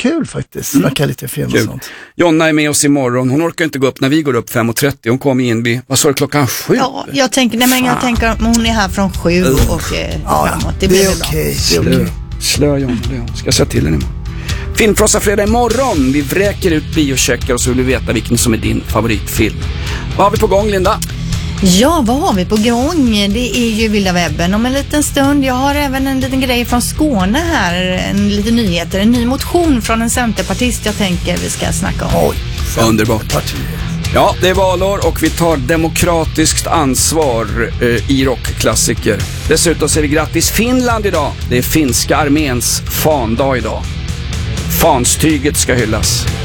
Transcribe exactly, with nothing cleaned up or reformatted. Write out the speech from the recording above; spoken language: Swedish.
kul faktiskt. Mm. Snacka lite film och Kul. sånt. Jonna är med oss imorgon. Hon orkar inte gå upp när vi går upp fem och trettio. Hon kommer in vid, vad sa du, klockan sju? Ja, jag tänker, nej, men jag tänker att hon är här från sju och eh, Ja, framåt. Det det blir är väl bra. okej. Det är Slö, okej. slö Jonna, det ska jag säga till henne imorgon. Filmfrossa fredag imorgon. Vi vräker ut biocheckar och så vill vi veta vilken som är din favoritfilm. Vad har vi på gång, Linda? Ja, vad har vi på gång? Det är ju Vilda webben om en liten stund. Jag har även en liten grej från Skåne här, en liten nyheter, en ny motion från en centerpartist jag tänker vi ska snacka om. Oj, Underbart. partiet. Ja, det är valår och vi tar demokratiskt ansvar eh, i rockklassiker. Dessutom säger vi grattis Finland idag. Det är finska arméns fandag idag. Fanstyget ska hyllas.